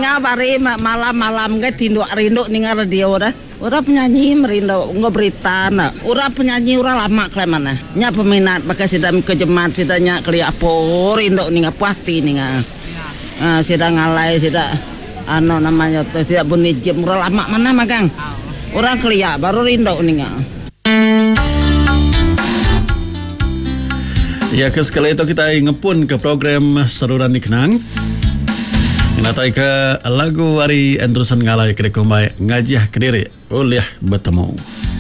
ninga bari malam-malam ke tinduk rindu ninga radio dah. Ora penyanyi merindu ngobrita na. Ora penyanyi ora lama klemana. Nya peminat pakai sidam kejemat sidanya keliapo rindu ninga puati ninga. Sidang ngalai sida namanya tidak bunyi jam ora lama mana magang. Orang kelia baru rindu ninga. Ya, sekali itu kita ngepun ke program Saluran Kenang. Natai ke lagu hari Andrusan ngalai kedekumai ngajih kediri uliah bertemu.